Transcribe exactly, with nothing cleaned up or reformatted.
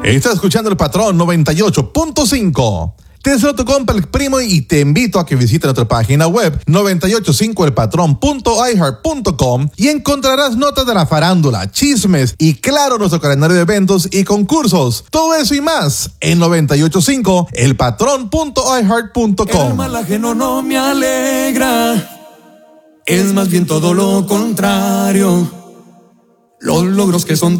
Estás escuchando El Patrón noventa y ocho punto cinco. Te deseo tu compa el primo y te invito a que visites nuestra página web noventa y ocho cinco el patrón punto i heart punto com y encontrarás notas de la farándula, chismes y claro nuestro calendario de eventos y concursos. Todo eso y más en noventa y ocho cinco el patrón punto i heart punto com. El mal ajeno no me alegra, es más bien todo lo contrario. Los logros que son